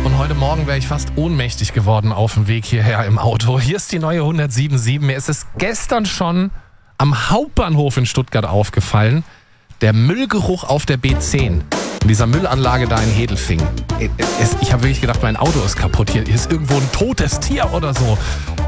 Und heute Morgen wäre ich fast ohnmächtig geworden auf dem Weg hierher im Auto. Hier ist die neue 107.7. Mir ist es gestern schon am Hauptbahnhof in Stuttgart aufgefallen. Der Müllgeruch auf der B10. In dieser Müllanlage da in Hedelfingen. Ich habe wirklich gedacht, mein Auto ist kaputt. Hier ist irgendwo ein totes Tier oder so.